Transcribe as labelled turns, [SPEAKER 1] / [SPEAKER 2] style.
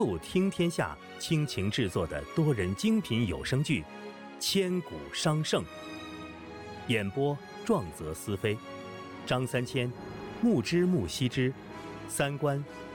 [SPEAKER 1] 路听天下倾情制作的多人精品有声剧《千古商圣》，演播壮泽思飞，张三千、木之木西之，三观